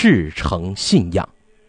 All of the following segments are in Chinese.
赤诚信仰。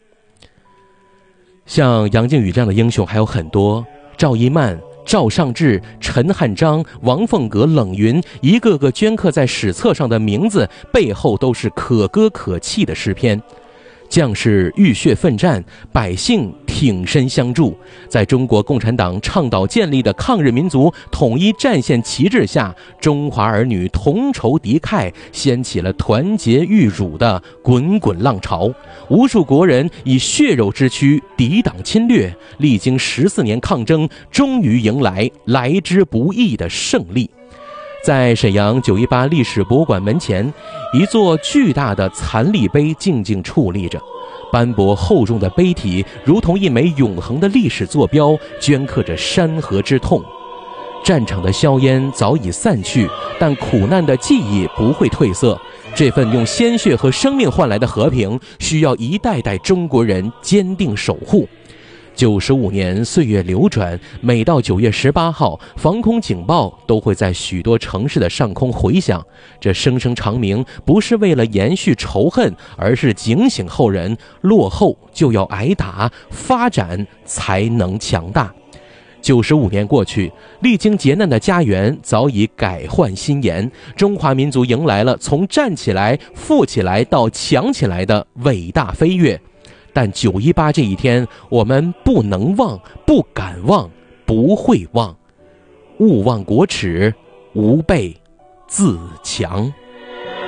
像杨靖宇这样的英雄还有很多，赵一曼、赵尚志、陈汉章、王凤阁、冷云，一个个镌刻在史册上的名字背后都是可歌可泣的诗篇。将士浴血奋战，百姓挺身相助，在中国共产党倡导建立的抗日民族统一战线旗帜下，中华儿女同仇敌忾，掀起了团结御辱的滚滚浪潮。无数国人以血肉之躯抵挡侵略，历经14年抗争，终于迎来来之不易的胜利。在沈阳918历史博物馆门前，一座巨大的残历碑静静矗立着，斑驳厚重的碑体如同一枚永恒的历史坐标，镌刻着山河之痛。战场的硝烟早已散去，但苦难的记忆不会褪色。这份用鲜血和生命换来的和平，需要一代代中国人坚定守护。95年岁月流转，每到9月18号，防空警报都会在许多城市的上空回响。这声声长鸣不是为了延续仇恨，而是警醒后人，落后就要挨打，发展才能强大。95年过去，历经劫难的家园早已改换新颜，中华民族迎来了从站起来、富起来到强起来的伟大飞跃。但918这一天，我们不能忘，不敢忘，不会忘。勿忘国耻，吾辈自强。